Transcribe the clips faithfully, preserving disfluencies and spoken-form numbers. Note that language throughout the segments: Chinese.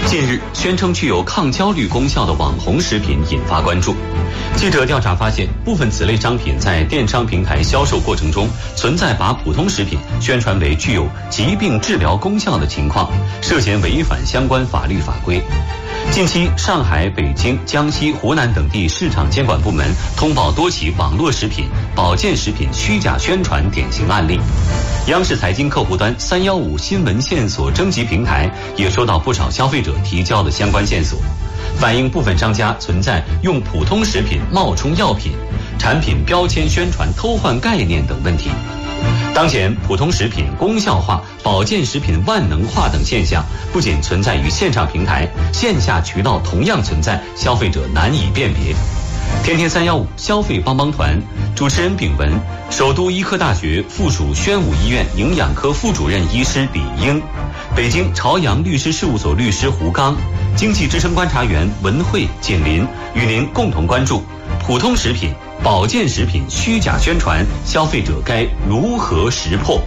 近日，宣称具有抗焦虑功效的网红食品引发关注。记者调查发现，部分此类商品在电商平台销售过程中存在把普通食品宣传为具有疾病治疗功效的情况，涉嫌违反相关法律法规。近期，上海、北京、江西、湖南等地市场监管部门通报多起网络食品、保健食品虚假宣传典型案例。央视财经客户端三一五新闻线索征集平台也收到不少消费者提交的相关线索，反映部分商家存在用普通食品冒充药品、产品标签宣传偷换概念等问题。当前，普通食品功效化、保健食品万能化等现象不仅存在于线上平台，线下渠道同样存在，消费者难以辨别。天天三一五消费帮帮团主持人秉文，首都医科大学附属宣武医院营养科副主任医师李英，北京朝阳律师事务所律师胡刚，经济之声观察员文慧、锦林与您共同关注普通食品、保健食品虚假宣传，消费者该如何识破？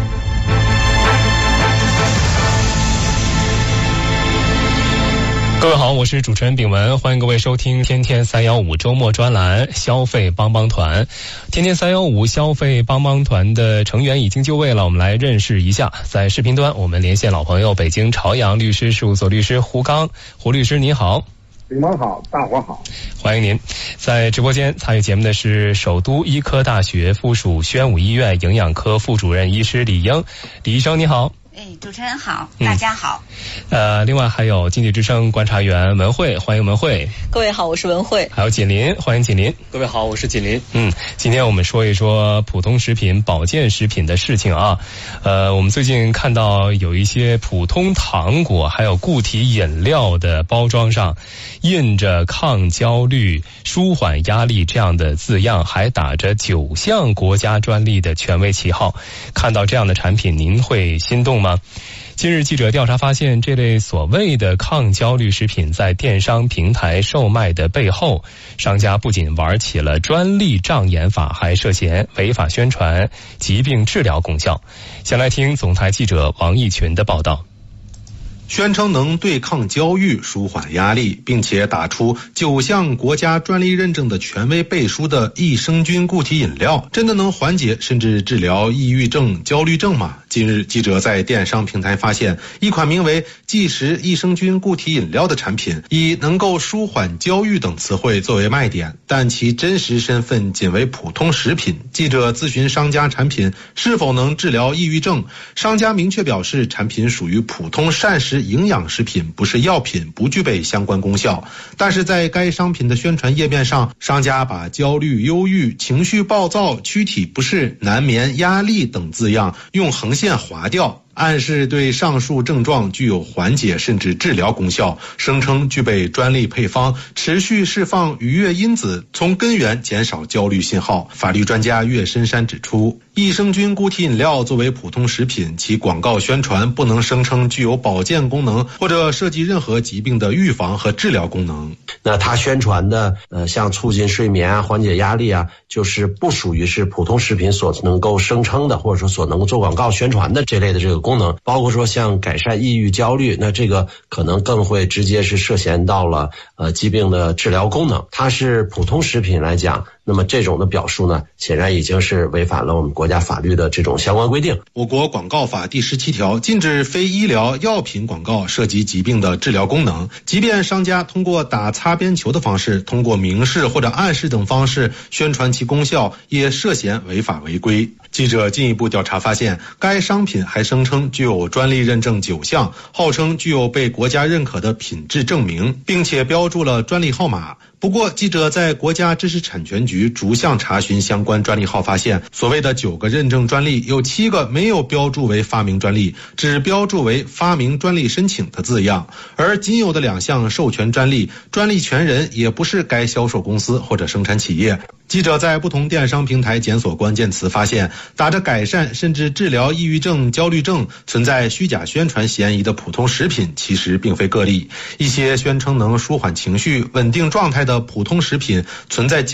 各位好，我是主持人秉文，欢迎各位收听天天三一五周末专栏消费帮帮团。天天三一五消费帮帮团的成员已经就位了，我们来认识一下。在视频端，我们连线老朋友北京朝阳律师事务所律师胡刚，胡律师你好。 秉文好，大伙好， 欢迎您。在直播间参与节目的是首都医科大学附属宣武医院营养科副主任医师李英，李医生你好。 哎，主持人好，大家好。 嗯、呃，另外还有经济之声观察员文慧，欢迎文慧。 各位好，我是文慧。 还有锦林，欢迎锦林。 各位好，我是锦林。 嗯，今天我们说一说普通食品、保健食品的事情啊。呃，我们最近看到有一些普通糖果还有固体饮料的包装上印着抗焦虑、舒缓压力这样的字样，还打着九项国家专利的权威旗号。看到这样的产品，您会心动吗？近日记者调查发现，这类所谓的抗焦虑食品在电商平台售卖的背后，商家不仅玩起了专利障眼法，还涉嫌违法宣传疾病治疗功效。先来听总台记者王义群的报道。 宣称能对抗焦虑、舒缓压力，并且打出九项国家专利认证的权威背书的益生菌固体饮料，真的能缓解甚至治疗抑郁症、焦虑症吗？近日，记者在电商平台发现一款名为即食益生菌固体饮料的产品，以能够舒缓焦虑等词汇作为卖点，但其真实身份仅为普通食品。记者咨询商家产品是否能治疗抑郁症，商家明确表示产品属于普通膳食营养食品，不是药品，不具备相关功效。但是在该商品的宣传页面上，商家把焦虑、忧郁、情绪暴躁、躯体不适、难眠、压力等字样用横线划掉，暗示对上述症状具有缓解甚至治疗功效，声称具备专利配方，持续释放愉悦因子，从根源减少焦虑信号。法律专家岳深山指出，益生菌固体饮料作为普通食品，其广告宣传不能声称具有保健功能或者涉及任何疾病的预防和治疗功能。 那它宣传的呃，像促进睡眠啊、缓解压力啊，就是不属于是普通食品所能够声称的，或者说所能够做广告宣传的这类的这个功能。包括说像改善抑郁、焦虑，那这个可能更会直接是涉嫌到了呃疾病的治疗功能。它是普通食品来讲，那么这种的表述呢，显然已经是违反了我们国家法律的这种相关规定。 我国广告法第十七条禁止非医疗药品广告涉及疾病的治疗功能，即便商家通过打擦边球的方式，通过明示或者暗示等方式宣传其功效，也涉嫌违法违规。记者进一步调查发现，该商品还声称具有专利认证九项，号称具有被国家认可的品质证明，并且标注了专利号码。不过，记者在国家知识产权局逐项查询相关专利号，发现所谓的九个认证专利有七个没有标注为发明专利，只标注为发明专利申请的字样，而仅有的两项授权专利，专利权人也不是该销售公司或者生产企业。记者在不同电商平台检索关键词，发现打着改善甚至治疗抑郁症、焦虑症存在虚假宣传嫌疑的普通食品其实并非个例，一些宣称能舒缓情绪、稳定状态的普通食品存在